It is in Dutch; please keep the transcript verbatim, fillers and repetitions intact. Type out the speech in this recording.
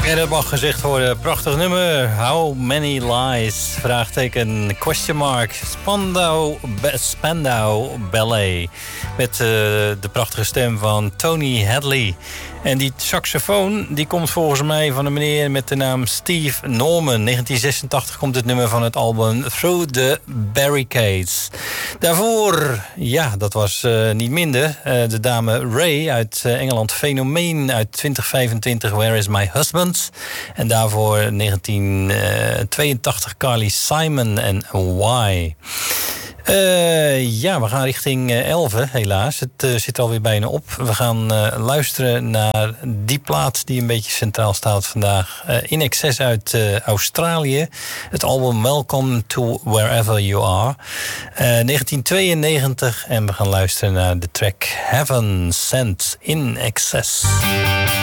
Dat mag gezegd worden. Prachtig nummer. How many lies? Vraagteken, question mark. Spandau, Spandau Ballet. Met uh, de prachtige stem van Tony Hadley. En die saxofoon die komt volgens mij van een meneer met de naam Steve Norman. negentien zesentachtig komt het nummer van het album Through the Barricades. Daarvoor, ja, dat was uh, niet minder. Uh, de dame Ray uit uh, Engeland. Fenomeen uit twintig vijfentwintig. Where is my husband? En daarvoor negentien tweeëntachtig Carly Simon en Why. Uh, ja, we gaan richting uh, elven, helaas. Het uh, zit alweer bijna op. We gaan uh, luisteren naar die plaat die een beetje centraal staat vandaag. Uh, In Excess uit uh, Australië. Het album Welcome to Wherever You Are. Uh, negentien tweeënnegentig. En we gaan luisteren naar de track Heaven Sent In Excess.